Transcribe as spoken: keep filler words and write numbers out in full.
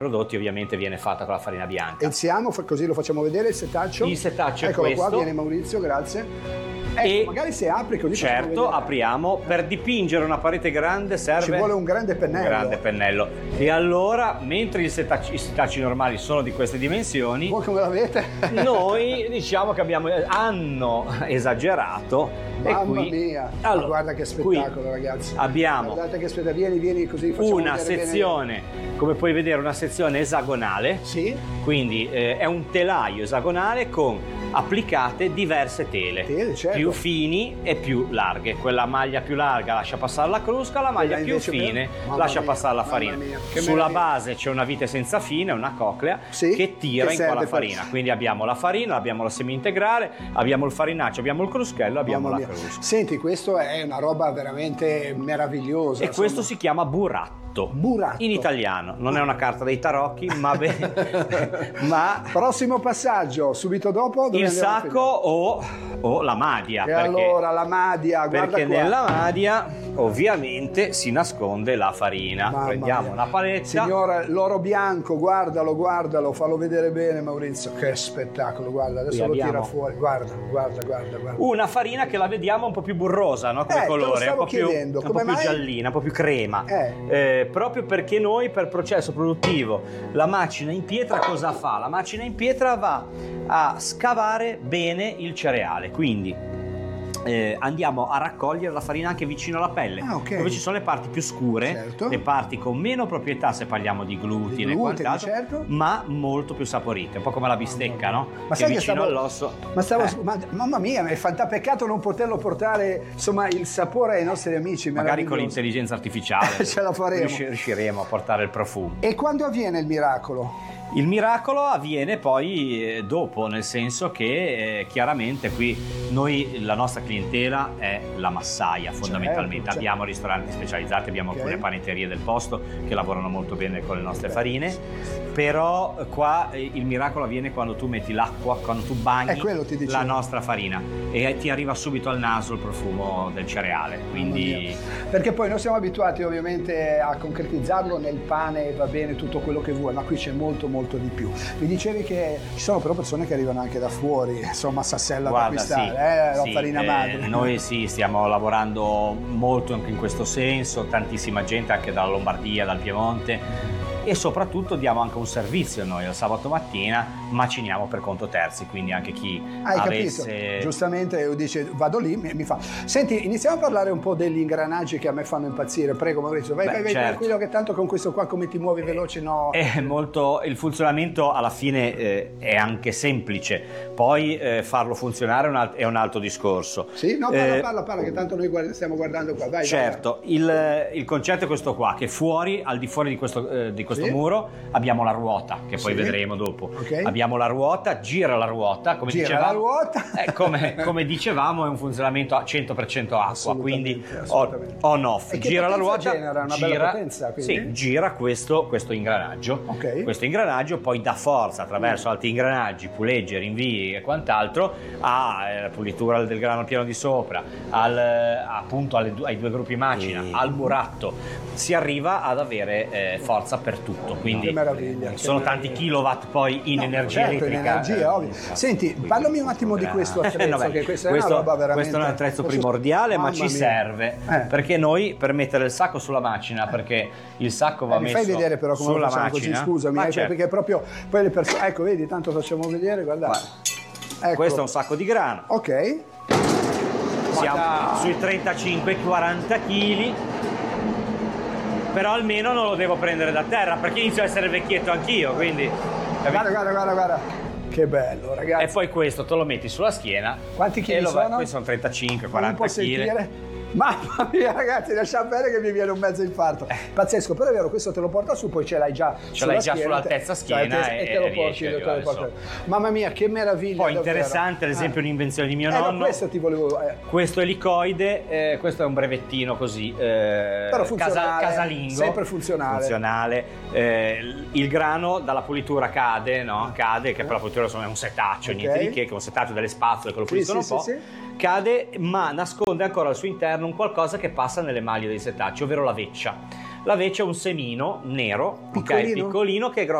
prodotti ovviamente viene fatta con la farina bianca. E siamo, così lo facciamo vedere il setaccio. Il setaccio Eccolo è questo. qua, viene Maurizio, grazie. Ecco, e magari se apri così. certo, apriamo. Per dipingere una parete grande serve ci vuole un grande pennello. Un grande pennello. E allora, mentre i setacci, i setacci normali sono di queste dimensioni, voi come l'avete? Noi diciamo che abbiamo hanno esagerato. Mamma e qui, mia, allora, guarda che spettacolo, ragazzi. Abbiamo guardate che spettacolo, vieni, vieni così facciamo una sezione, bene. Come puoi vedere, una sezione esagonale. Sì. Quindi eh, è un telaio esagonale con applicate diverse tele, tele certo. più fini e più larghe. Quella maglia più larga lascia passare la crusca, la maglia più fine per... lascia mia, passare la farina. Sulla base c'è una vite senza fine, una coclea, sì, che tira che in qua la farina. Per... Quindi abbiamo la farina, abbiamo la semi integrale, abbiamo il farinaccio, abbiamo il cruschello, abbiamo mamma la crusca. Senti, questo è una roba veramente meravigliosa. E insomma. Questo si chiama burratto. Burratto. In italiano, non è una carta dei tarocchi, ma bene. Ma prossimo passaggio, subito dopo il sacco o, o la madia. E perché, allora la madia, guarda perché qua. nella madia ovviamente si nasconde la farina. Mamma Prendiamo mia. Una paletta. Signora, l'oro bianco, guardalo, guardalo, fallo vedere bene Maurizio. Che spettacolo, guarda, adesso lo tira fuori. Guarda, guarda, guarda, guarda. Una farina che la vediamo un po' più burrosa, no? Come eh, colore, un po' più, un po' più giallina, un po' più crema. Eh. Eh, proprio perché noi per processo produttivo la macina in pietra cosa fa? La macina in pietra va a scavare bene il cereale, quindi Eh, andiamo a raccogliere la farina anche vicino alla pelle, ah, okay. dove ci sono le parti più scure, certo. Le parti con meno proprietà se parliamo di glutine e quant'altro, certo. ma molto più saporite, un po' come la bistecca, no? Ma che sai vicino che stavo, all'osso. Ma stavo, eh. ma, mamma mia, è fantastico, peccato non poterlo portare, insomma, il sapore ai nostri amici. Magari con l'intelligenza artificiale ce la faremo. Riusciremo a portare il profumo. E quando avviene il miracolo? Il miracolo avviene poi eh, dopo, nel senso che eh, chiaramente qui noi, la nostra clientela è la massaia fondamentalmente, certo, abbiamo certo. ristoranti specializzati, abbiamo okay. alcune panetterie del posto che lavorano molto bene con le nostre okay. farine, però qua eh, il miracolo avviene quando tu metti l'acqua, quando tu bagni la nostra farina e ti arriva subito al naso il profumo del cereale, quindi... Perché poi noi siamo abituati ovviamente a concretizzarlo nel pane e va bene tutto quello che vuoi, ma qui c'è molto molto molto di più. Mi dicevi che ci sono però persone che arrivano anche da fuori, insomma, Sassella da acquistare, sì, eh, la sì, farina eh, madre. Noi sì, stiamo lavorando molto anche in questo senso, tantissima gente anche dalla Lombardia, dal Piemonte. E soprattutto diamo anche un servizio noi al sabato mattina, maciniamo per conto terzi, quindi anche chi Hai avesse... capito, giustamente dice vado lì, mi, mi fa senti, iniziamo a parlare un po' degli ingranaggi che a me fanno impazzire, prego Maurizio, vai, Beh, vai, vai certo. tranquillo che tanto con questo qua come ti muovi veloce, no? È molto, il funzionamento alla fine eh, è anche semplice, poi eh, farlo funzionare è un, alt- è un altro discorso. Sì, no, parla, eh, parla, parla, che tanto noi guarda, stiamo guardando qua, vai. Certo, vai, vai. Il, il concetto è questo qua, che fuori, al di fuori di questo, eh, di questo sì. muro abbiamo la ruota che poi sì. vedremo dopo, okay. abbiamo la ruota, gira la ruota come gira dicevamo, la ruota. Eh, come, come dicevamo è un funzionamento a cento per cento acqua, quindi on off, gira la ruota, genera una gira, bella potenza, sì, gira questo, questo ingranaggio, okay. questo ingranaggio poi dà forza attraverso mm. altri ingranaggi, puleggi, rinvii e quant'altro alla eh, pulitura del grano piano di sopra, al, appunto alle, ai due gruppi macina, mm. al buratto, si arriva ad avere eh, forza per tutto. Quindi che meraviglia, sono che tanti meraviglia. kilowatt poi in no, energia certo, elettrica. In energia, ovvio. Senti, parlami un attimo di questo attrezzo, no, beh, che questa questo, è una roba veramente... Questo è un attrezzo primordiale, Mamma ma ci mia. serve, eh. perché noi per mettere il sacco sulla macina, perché il sacco va eh, messo mi fai vedere però come sulla lo facciamo macina. Così, scusami, eh, certo. perché proprio poi le persone... Ecco, vedi, tanto facciamo vedere, guardate. Ecco. Questo è un sacco di grano. Ok. Siamo Guarda. sui trentacinque quaranta chili. Però almeno non lo devo prendere da terra, perché inizio a essere vecchietto anch'io, quindi... Guarda, guarda, guarda, guarda. Che bello, ragazzi. E poi questo te lo metti sulla schiena. Quanti chili sono? Questi sono trentacinque quaranta chili. Mamma mia, ragazzi, lascia bene che mi viene un mezzo infarto. Eh. Pazzesco, però è vero, questo te lo porta su, poi ce l'hai già ce l'hai già sull'altezza schiena e, e te lo porti, te lo porti. Mamma mia, che meraviglia. Poi interessante, ad esempio, ah. un'invenzione di mio eh, nonno. No, questo ti volevo eh. Questo elicoide, eh, questo è un brevettino così eh, però funzionale, casa, casalingo, sempre funzionale. Funzionale. Eh, il grano dalla pulitura cade, no? Cade, che per la pulitura insomma, è un setaccio, okay. niente di che, che è un setaccio delle spazzole che lo puliscono sì, un po'. Sì, sì. Cade, ma nasconde ancora al suo interno un qualcosa che passa nelle maglie dei setacci, ovvero la veccia. La vece è un semino nero, piccolino, okay? Piccolino che è grosso